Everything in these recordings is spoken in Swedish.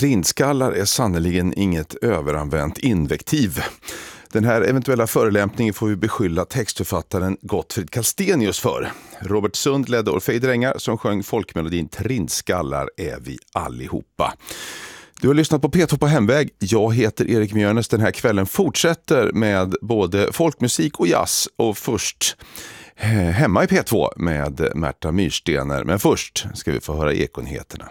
Trindskallar är sannoliken inget överanvänt invektiv. Den här eventuella förelämpningen får vi beskylla textförfattaren Gottfrid Kallstenius för. Robert Sund ledde Orfej Drängar som sjöng folkmelodin Trindskallar är vi allihopa. Du har lyssnat på P2 på hemväg. Jag heter Erik Mjörnes. Den här kvällen fortsätter med både folkmusik och jazz. Och först hemma i P2 med Märta Myrstener. Men först ska vi få höra ekonyheterna.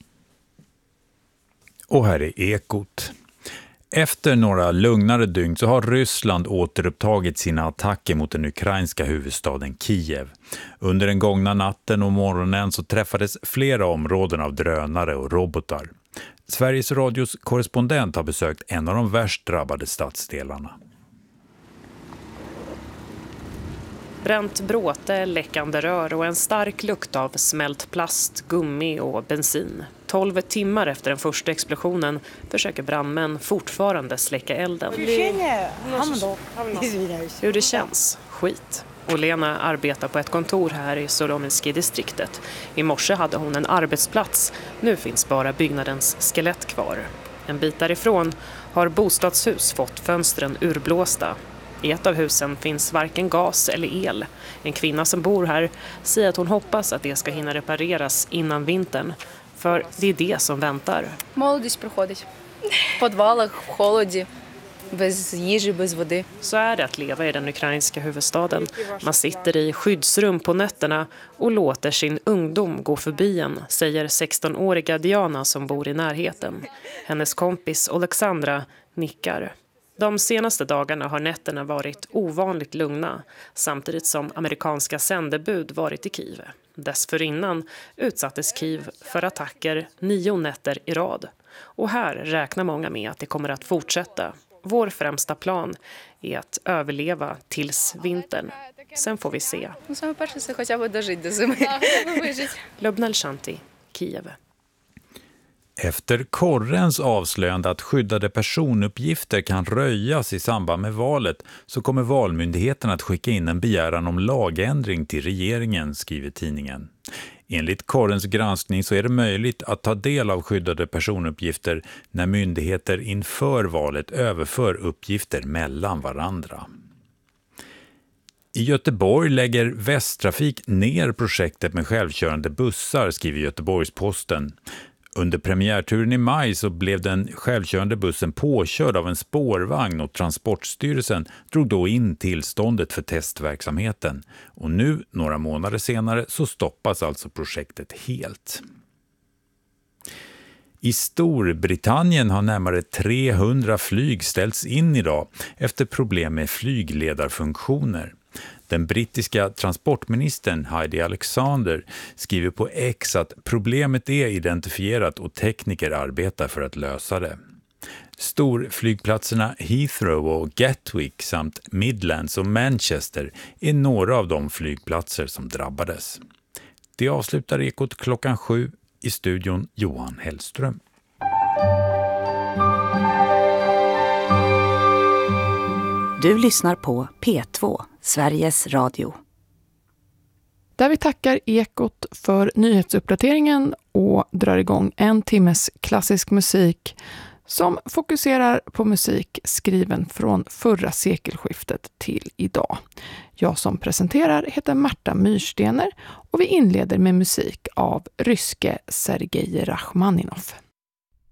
Och här är Ekot. Efter några lugnare dygn så har Ryssland återupptagit sina attacker mot den ukrainska huvudstaden Kiev. Under den gångna natten och morgonen så träffades flera områden av drönare och robotar. Sveriges Radios korrespondent har besökt en av de värst drabbade stadsdelarna. Bränt bråte, läckande rör och en stark lukt av smält plast, gummi och bensin. 12 timmar efter den första explosionen försöker brandmän fortfarande släcka elden. Hur det känns? Skit. Olena arbetar på ett kontor här i Solomenski-distriktet. I morse hade hon en arbetsplats. Nu finns bara byggnadens skelett kvar. En bit därifrån har bostadshus fått fönstren urblåsta. I ett av husen finns varken gas eller el. En kvinna som bor här säger att hon hoppas att det ska hinna repareras innan vintern. För det är det som väntar. Молодість проходить. В підвалах, в холоді, без їжі, без води. Så är det att leva i den ukrainska huvudstaden. Man sitter i skyddsrum på nätterna och låter sin ungdom gå förbi en, säger 16-åriga Diana som bor i närheten. Hennes kompis Alexandra nickar. De senaste dagarna har nätterna varit ovanligt lugna, samtidigt som amerikanska sändebud varit i Kiev. Dessförinnan utsattes Kiev för attacker 9 nätter i rad. Och här räknar många med att det kommer att fortsätta. Vår främsta plan är att överleva tills vintern. Sen får vi se. Lubnal Shanti, Kiev. Efter korrens avslöjande att skyddade personuppgifter kan röjas i samband med valet så kommer valmyndigheten att skicka in en begäran om lagändring till regeringen, skriver tidningen. Enligt korrens granskning så är det möjligt att ta del av skyddade personuppgifter när myndigheter inför valet överför uppgifter mellan varandra. I Göteborg lägger Västtrafik ner projektet med självkörande bussar, skriver Göteborgs-Posten. Under premiärturen i maj så blev den självkörande bussen påkörd av en spårvagn och Transportstyrelsen drog då in tillståndet för testverksamheten. Och nu, några månader senare, så stoppas alltså projektet helt. I Storbritannien har närmare 300 flyg ställts in idag efter problem med flygledarfunktioner. Den brittiska transportministern Heidi Alexander skriver på X att problemet är identifierat och tekniker arbetar för att lösa det. Storflygplatserna Heathrow och Gatwick samt Midlands och Manchester är några av de flygplatser som drabbades. Det avslutar Ekot 7:00 i studion Johan Hellström. Du lyssnar på P2, Sveriges Radio. Där vi tackar Ekot för nyhetsuppdateringen och drar igång en timmes klassisk musik som fokuserar på musik skriven från förra sekelskiftet till idag. Jag som presenterar heter Märta Myrstener och vi inleder med musik av ryske Sergej Rachmaninov.